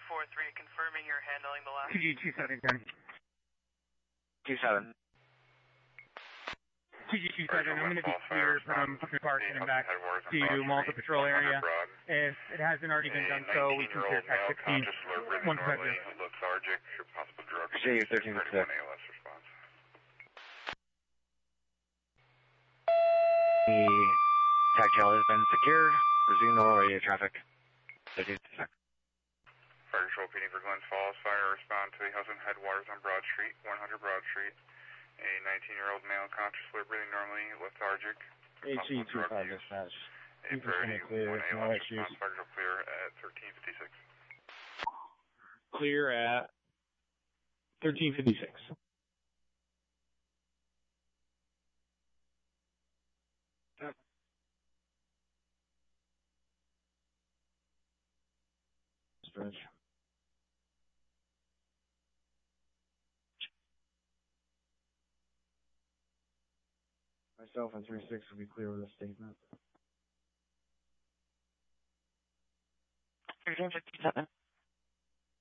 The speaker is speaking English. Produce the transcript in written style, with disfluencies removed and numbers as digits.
2G43, confirming you're handling the last. 2G2710. 27. 2G27, I'm going to be clear from Hudson Park and back to Malta Patrol area. If it hasn't already been done so, we can clear Tech 16. Lethargic, possible drug. Appreciate you, 13 6. ALS response. The tag channel has been secured. Resume normal radio traffic. 13 6. Fire Control PD for Glens Falls. Fire respond to the Hudson Headwaters on Broad Street, 100 Broad Street. A 19-year-old male, consciously breathing normally, lethargic. HE25 dispatch. A priority Clear, 1 no ALS issues. response. Fire Control clear at 1356. Clear at 1356. Dispatch. Myself and 3-6 will be clear with a statement. 1357.